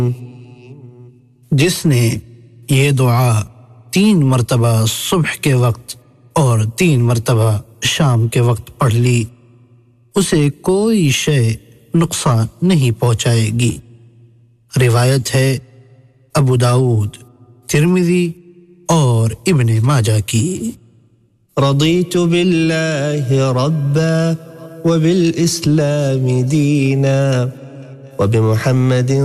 जिसने ये दुआ 3 मर्तबा सुबह के वक्त और 3 मर्तबा शाम के वक्त पढ़ ली, उसे कोई शय नुकसान नहीं पहुंचाएगी। रिवायत है अबू दाऊद, तिर्मिज़ी और इब्ने माजा की। रदीतु बिल्लाहि रब्बा व बिल इस्लाम दीना व बिमुहम्मदिन